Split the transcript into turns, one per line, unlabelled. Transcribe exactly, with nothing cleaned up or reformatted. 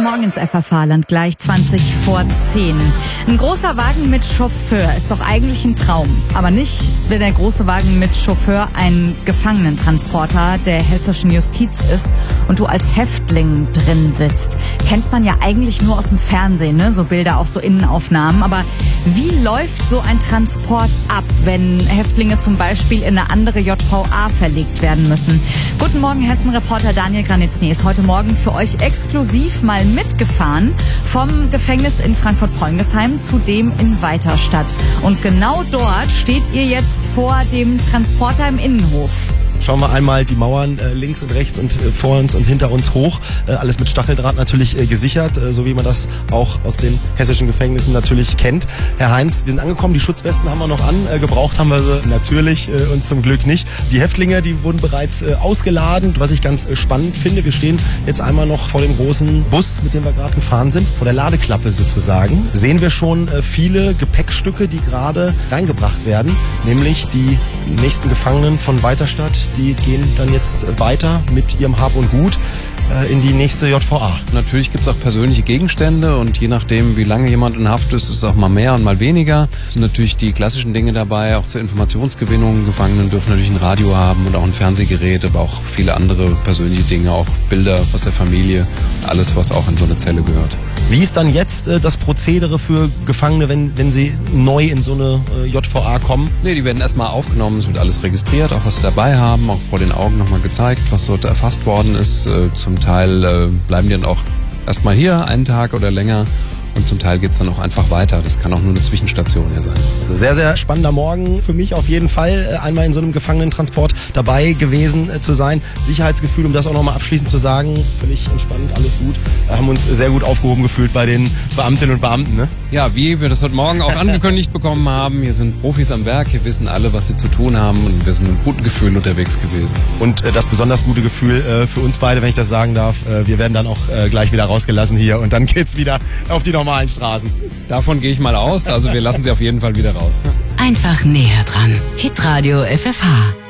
Morgen ins F F H-Land, gleich zwanzig vor zehn. Ein großer Wagen mit Chauffeur ist doch eigentlich ein Traum. Aber nicht, wenn der große Wagen mit Chauffeur ein Gefangenentransporter der hessischen Justiz ist und du als Häftling drin sitzt. Kennt man ja eigentlich nur aus dem Fernsehen, ne? So Bilder, auch so Innenaufnahmen. Aber wie läuft so ein Transport ab, wenn Häftlinge zum Beispiel in eine andere J V A verlegt werden müssen? Guten Morgen, Hessen-Reporter Daniel Granitzny ist heute Morgen für euch exklusiv mal mitgefahren vom Gefängnis in Frankfurt-Preungesheim zu dem in Weiterstadt. Und genau dort steht ihr jetzt vor dem Transporter im Innenhof.
Schauen wir einmal die Mauern äh, links und rechts und äh, vor uns und hinter uns hoch. Äh, alles mit Stacheldraht natürlich äh, gesichert, äh, so wie man das auch aus den hessischen Gefängnissen natürlich kennt. Herr Heinz, wir sind angekommen, die Schutzwesten haben wir noch an, äh, gebraucht haben wir sie natürlich äh, und zum Glück nicht. Die Häftlinge, die wurden bereits äh, ausgeladen, was ich ganz äh, spannend finde. Wir stehen jetzt einmal noch vor dem großen Bus, mit dem wir gerade gefahren sind, vor der Ladeklappe sozusagen. Sehen wir schon äh, viele Gepäckstücke, die gerade reingebracht werden, nämlich die nächsten Gefangenen von Weiterstadt. Die gehen dann jetzt weiter mit ihrem Hab und Gut äh, in die nächste J V A.
Natürlich gibt es auch persönliche Gegenstände und je nachdem, wie lange jemand in Haft ist, ist es auch mal mehr und mal weniger. Es sind natürlich die klassischen Dinge dabei, auch zur Informationsgewinnung. Gefangenen dürfen natürlich ein Radio haben und auch ein Fernsehgerät, aber auch viele andere persönliche Dinge, auch Bilder aus der Familie, alles, was auch in so eine Zelle gehört.
Wie ist dann jetzt äh, das Prozedere für Gefangene, wenn, wenn sie neu in so eine äh, J V A kommen?
Nee, die werden erstmal aufgenommen, es wird alles registriert, auch was sie dabei haben, auch vor den Augen nochmal gezeigt, was dort erfasst worden ist. Äh, zum Teil äh, bleiben die dann auch erstmal hier, einen Tag oder länger. Und zum Teil geht's dann auch einfach weiter. Das kann auch nur eine Zwischenstation hier sein.
Sehr, sehr spannender Morgen für mich auf jeden Fall, einmal in so einem Gefangenentransport dabei gewesen zu sein. Sicherheitsgefühl, um das auch nochmal abschließend zu sagen, völlig entspannt, alles gut. Wir haben uns sehr gut aufgehoben gefühlt bei den Beamtinnen und Beamten. Ne?
Ja, wie wir das heute Morgen auch angekündigt bekommen haben, hier sind Profis am Werk, hier wissen alle, was sie zu tun haben und wir sind mit einem guten Gefühl unterwegs gewesen.
Und äh, das besonders gute Gefühl äh, für uns beide, wenn ich das sagen darf, äh, wir werden dann auch äh, gleich wieder rausgelassen hier und dann geht's wieder auf die normalen Straßen.
Davon gehe ich mal aus, also wir lassen sie auf jeden Fall wieder raus.
Einfach näher dran. Hitradio F F H.